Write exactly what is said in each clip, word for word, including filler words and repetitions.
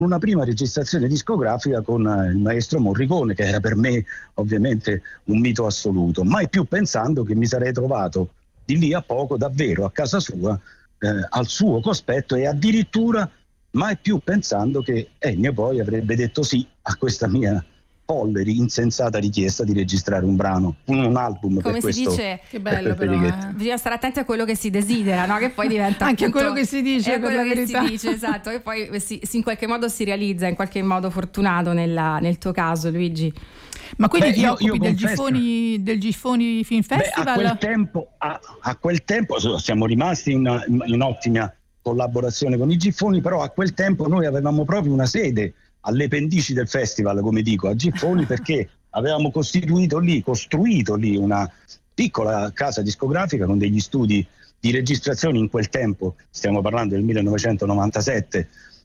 una prima registrazione discografica con il maestro Morricone, che era per me ovviamente un mito assoluto, mai più pensando che mi sarei trovato di lì a poco davvero a casa sua, eh, al suo cospetto, e addirittura mai più pensando che Ennio poi avrebbe detto sì a questa mia folle, insensata richiesta di registrare un brano, un, un album. Come per si questo, dice, che bello però, eh. bisogna stare attenti a quello che si desidera, no? Che poi diventa anche appunto, quello che si dice, è per quello la che verità. si dice, esatto, e poi si, si in qualche modo si realizza, in qualche modo fortunato nella, nel tuo caso, Luigi. Ma quindi Beh, ti io- occupi io del, confesso- Giffoni, del Giffoni Film Beh, Festival? a quel tempo, a, a quel tempo so- siamo rimasti in, in, in ottima collaborazione con i Giffoni, però a quel tempo noi avevamo proprio una sede alle pendici del festival, come dico, a Giffoni, perché avevamo costituito lì, costruito lì una piccola casa discografica con degli studi di registrazione. In quel tempo, stiamo parlando del millenovecentonovantasette,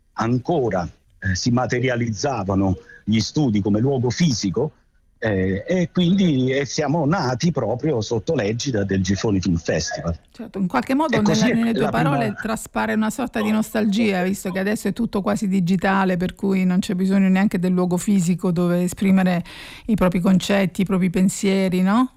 ancora eh, si materializzavano gli studi come luogo fisico, eh, e quindi eh, siamo nati proprio sotto l'egida del Giffoni Film Festival. Certo, in qualche modo E così nella- è nelle tue la parole prima- traspare una sorta di nostalgia, visto che adesso è tutto quasi digitale, per cui non c'è bisogno neanche del luogo fisico dove esprimere i propri concetti, i propri pensieri, no?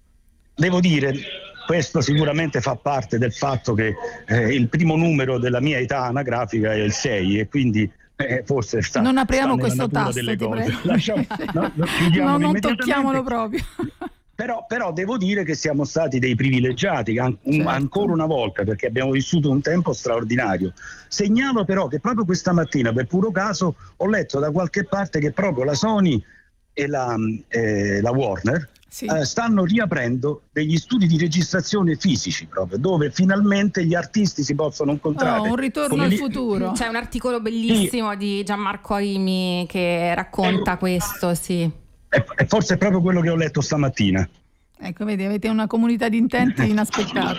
Devo dire, questo sicuramente fa parte del fatto che eh, il primo numero della mia età anagrafica è il sei, e quindi eh, forse sta, Non apriamo sta nella questo natura tasto, delle ti cose. prego. Lasciamo- no, lo chiudiamo No, non immediatamente. tocchiamolo proprio. Però, però devo dire che siamo stati dei privilegiati, an- un- Certo. ancora una volta, perché abbiamo vissuto un tempo straordinario. Segnalo però che proprio questa mattina, per puro caso, ho letto da qualche parte che proprio la Sony e la, eh, la Warner Sì. eh, stanno riaprendo degli studi di registrazione fisici, proprio, dove finalmente gli artisti si possono incontrare. Oh, un ritorno Come al lì- futuro. C'è un articolo bellissimo di Gianmarco Aimi che racconta questo, sì. E e forse è proprio quello che ho letto stamattina. Ecco, vedi, avete una comunità di intenti inaspettata.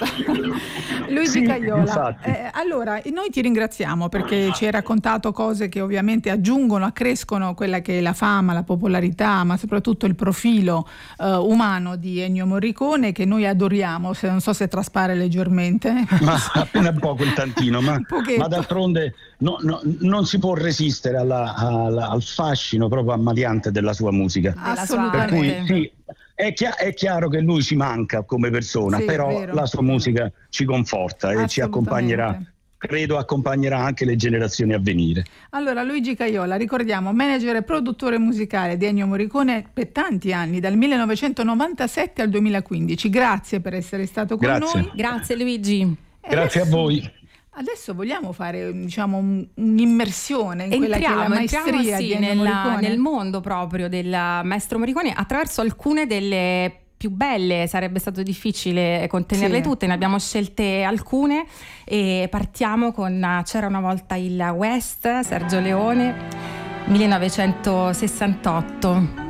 Luigi Sì, Caiola, infatti. eh, allora noi ti ringraziamo perché ci hai raccontato cose che ovviamente aggiungono, accrescono quella che è la fama, la popolarità, ma soprattutto il profilo eh, umano di Ennio Morricone, che noi adoriamo, se non so se traspare leggermente. Ma appena un po' quel tantino, ma, Un pochetto. ma d'altronde no- no- non si può resistere alla- alla- al fascino proprio ammaliante della sua musica. Della sua Per Assolutamente. cui arte. sì, è, chia- è chiaro che lui ci manca come persona, Sì, però vero. la sua musica ci conforta e ci accompagnerà, Assolutamente. credo accompagnerà anche le generazioni a venire. Allora, Luigi Caiola, ricordiamo, manager e produttore musicale di Ennio Morricone per tanti anni, dal millenovecentonovantasette al duemilaquindici. Grazie per essere stato con Grazie. noi. Grazie Luigi. E Grazie adesso- a voi. Adesso vogliamo fare, diciamo, un- un'immersione in quella che è la Entriamo, maestria entriamo, sì, di Ennio nella- Morricone. nel mondo proprio del maestro Morricone attraverso alcune delle più belle. Sarebbe stato difficile contenerle Sì. tutte, ne abbiamo scelte alcune e partiamo con C'era una volta il West, Sergio Leone, millenovecentosessantotto.